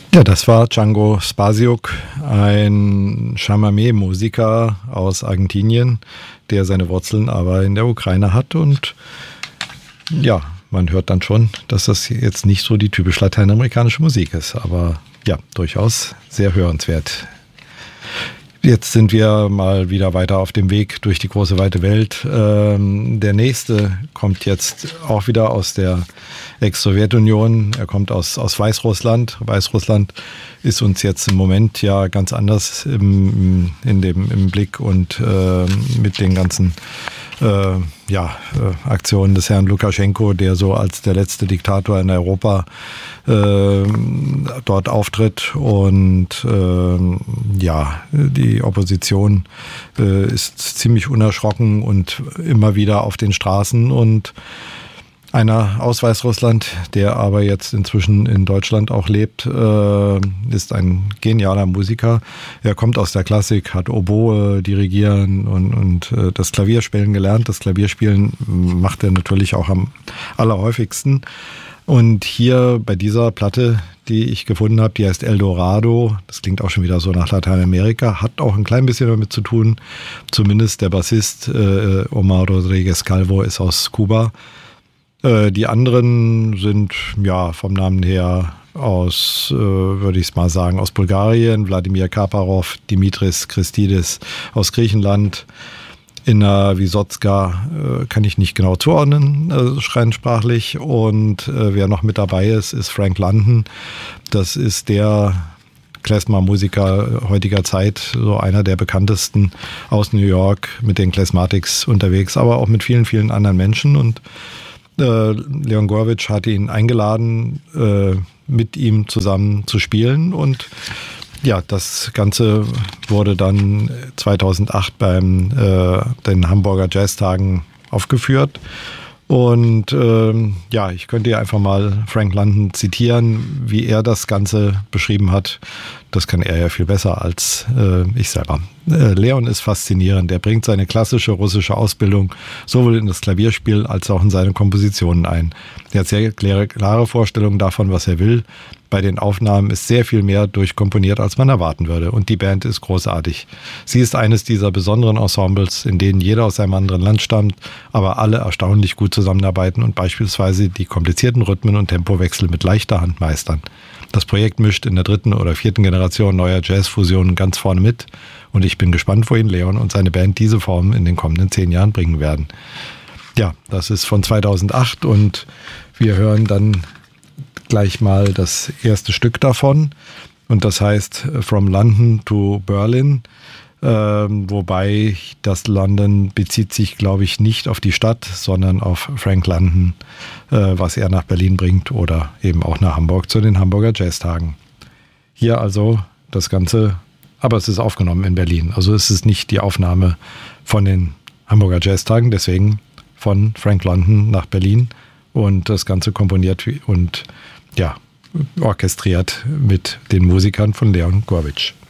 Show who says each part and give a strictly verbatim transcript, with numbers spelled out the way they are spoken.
Speaker 1: Ja, das war Django Spasiuk, ein Chamamé-Musiker aus Argentinien, der seine Wurzeln aber in der Ukraine hat. Und ja, man hört dann schon, dass das jetzt nicht so die typisch lateinamerikanische Musik ist, aber ja, durchaus sehr hörenswert. Jetzt sind wir mal wieder weiter auf dem Weg durch die große weite Welt. Ähm, der nächste kommt jetzt auch wieder aus der Ex-Sowjetunion. Er kommt aus, aus Weißrussland. Weißrussland ist uns jetzt im Moment ja ganz anders im, in dem, im Blick und äh, mit den ganzen äh, ja, äh, Aktionen des Herrn Lukaschenko, der so als der letzte Diktator in Europa äh, dort auftritt. Und äh, ja, die Opposition äh, ist ziemlich unerschrocken und immer wieder auf den Straßen. Und einer aus Weißrussland, der aber jetzt inzwischen in Deutschland auch lebt, äh, ist ein genialer Musiker. Er kommt aus der Klassik, hat Oboe dirigieren und, und äh, das Klavierspielen gelernt. Das Klavierspielen macht er natürlich auch am allerhäufigsten. Und hier bei dieser Platte, die ich gefunden habe, die heißt El Dorado, das klingt auch schon wieder so nach Lateinamerika, hat auch ein klein bisschen damit zu tun. Zumindest der Bassist äh, Omar Rodriguez Calvo ist aus Kuba. Die anderen sind ja vom Namen her aus, äh, würde ich es mal sagen, aus Bulgarien. Wladimir Karparov, Dimitris Christidis aus Griechenland. Inna Wisotska äh, kann ich nicht genau zuordnen, äh, rein sprachlich. Und äh, wer noch mit dabei ist, ist Frank London. Das ist der Klezmer-Musiker heutiger Zeit, so einer der bekanntesten aus New York, mit den Klezmatics unterwegs, aber auch mit vielen, vielen anderen Menschen. Und Leon Gorwitsch hatte ihn eingeladen, äh, mit ihm zusammen zu spielen, und ja, das Ganze wurde dann zweitausendacht beim äh, den Hamburger Jazztagen aufgeführt. Und ähm, ja, ich könnte hier einfach mal Frank London zitieren, wie er das Ganze beschrieben hat. Das kann er ja viel besser als äh, ich selber. Äh, Leon ist faszinierend. Er bringt seine klassische russische Ausbildung sowohl in das Klavierspiel als auch in seine Kompositionen ein. Er hat sehr klare, klare Vorstellungen davon, was er will. Bei den Aufnahmen ist sehr viel mehr durchkomponiert, als man erwarten würde. Und die Band ist großartig. Sie ist eines dieser besonderen Ensembles, in denen jeder aus einem anderen Land stammt, aber alle erstaunlich gut zusammenarbeiten und beispielsweise die komplizierten Rhythmen und Tempowechsel mit leichter Hand meistern. Das Projekt mischt in der dritten oder vierten Generation neuer Jazzfusionen ganz vorne mit. Und ich bin gespannt, wohin Leon und seine Band diese Form in den kommenden zehn Jahren bringen werden. Ja, das ist von zweitausendacht und wir hören dann gleich mal das erste Stück davon, und das heißt From London to Berlin, äh, wobei das London bezieht sich, glaube ich, nicht auf die Stadt, sondern auf Frank London, äh, was er nach Berlin bringt oder eben auch nach Hamburg zu den Hamburger Jazztagen. Hier also das Ganze, aber es ist aufgenommen in Berlin, also es ist nicht die Aufnahme von den Hamburger Jazztagen, deswegen von Frank London nach Berlin und das Ganze komponiert und ja, orchestriert mit den Musikern von Leon Gorwitsch.